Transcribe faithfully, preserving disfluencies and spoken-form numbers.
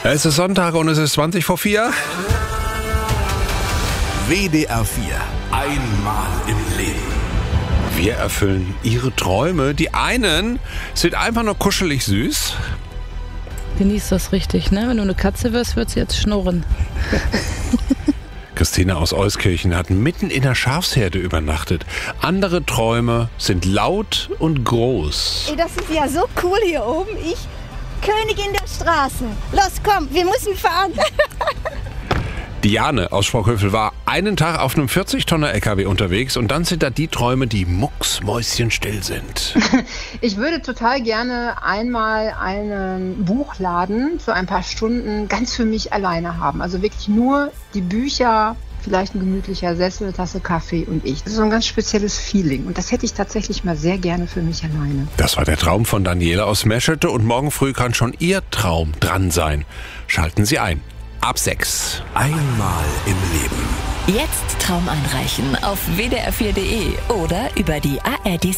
Es ist Sonntag und es ist zwanzig vor vier. W D R vier. Einmal im Leben. Wir erfüllen Ihre Träume. Die einen sind einfach nur kuschelig süß. Genieß das richtig, ne? Wenn du eine Katze wirst, wird sie jetzt schnurren. Christine aus Euskirchen hat mitten in der Schafsherde übernachtet. Andere Träume sind laut und groß. Ey, das ist ja so cool hier oben. Ich, Königin der Straße. Los, komm, wir müssen fahren. Diane aus Sprockhövel war einen Tag auf einem vierzig-Tonner-L K W unterwegs und dann sind da die Träume, die mucksmäuschenstill sind. Ich würde total gerne einmal einen Buchladen für ein paar Stunden ganz für mich alleine haben. Also wirklich nur die Bücher, vielleicht ein gemütlicher Sessel, Tasse Kaffee und ich. Das ist so ein ganz spezielles Feeling und das hätte ich tatsächlich mal sehr gerne für mich alleine. Das war der Traum von Daniela aus Meschede und morgen früh kann schon Ihr Traum dran sein. Schalten Sie ein. Ab sechs. Einmal im Leben. Jetzt Traum einreichen auf w d r vier punkt d e oder über die A R D